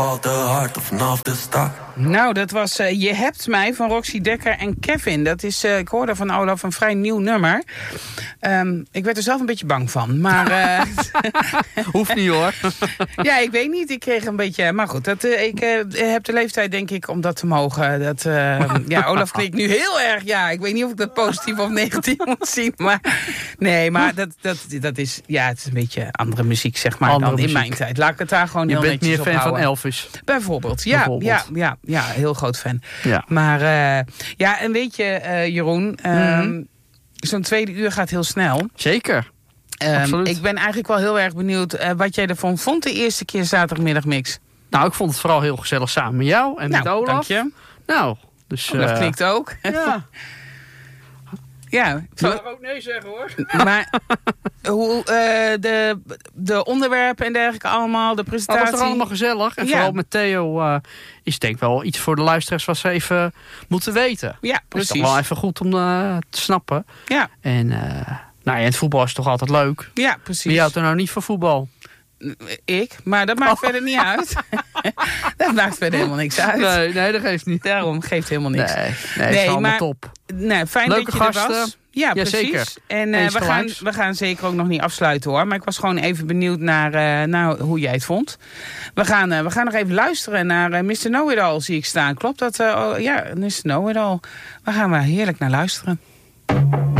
te hard vanaf de start. Nou, dat was Je hebt mij van Roxy Dekker en Kevin. Dat is, ik hoorde van Olaf, een vrij nieuw nummer. Ik werd er zelf een beetje bang van. Maar hoeft niet hoor. Ja, ik weet niet. Ik kreeg een beetje... Maar goed, ik heb de leeftijd denk ik om dat te mogen. Olaf klinkt nu heel erg... Ja, ik weet niet of ik dat positief of negatief moet zien. Maar nee, maar dat is... Ja, het is een beetje andere muziek, zeg maar, andere dan muziek. In mijn tijd. Laat ik het daar gewoon heel netjes op houden. Je bent meer fan van Elvis? Bijvoorbeeld, ja, heel groot fan. Ja. Maar en weet je, Jeroen... Zo'n tweede uur gaat heel snel. Zeker. Ik ben eigenlijk wel heel erg benieuwd wat jij ervan vond de eerste keer zaterdagmiddagmix. Nou, ik vond het vooral heel gezellig samen met jou en met Olaf. Dank je. Nou, dus... dat klinkt ook. Ja. Ja. Ik zou er ook nee zeggen hoor. Maar hoe de onderwerpen en dergelijke allemaal, de presentatie... Dat was toch allemaal gezellig. En vooral met Theo is denk ik wel iets voor de luisteraars wat ze even moeten weten. Ja, precies. Het is toch wel even goed om te snappen. Ja. En het voetbal is toch altijd leuk. Ja, precies. Wie houdt er nou niet van voetbal? Ik, maar dat maakt verder niet uit. Dat maakt verder helemaal niks uit. Nee, dat geeft niet. Daarom geeft helemaal niks. Nee, het is allemaal top. Nee, fijn leuke dat je gasten. Er was. Ja, precies. Zeker. En we gaan zeker ook nog niet afsluiten hoor. Maar ik was gewoon even benieuwd naar hoe jij het vond. We gaan nog even luisteren naar Mr. Know-It-All zie ik staan. Klopt dat? Mr. Know-It-All. Waar gaan we heerlijk naar luisteren.